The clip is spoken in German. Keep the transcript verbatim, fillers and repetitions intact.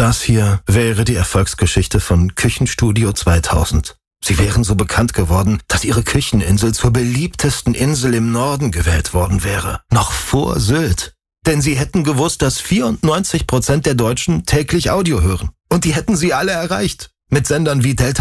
Das hier wäre die Erfolgsgeschichte von Küchenstudio zweitausend. Sie wären so bekannt geworden, dass ihre Kücheninsel zur beliebtesten Insel im Norden gewählt worden wäre. Noch vor Sylt. Denn sie hätten gewusst, dass vierundneunzig Prozent der Deutschen täglich Audio hören. Und die hätten sie alle erreicht. Mit Sendern wie Delta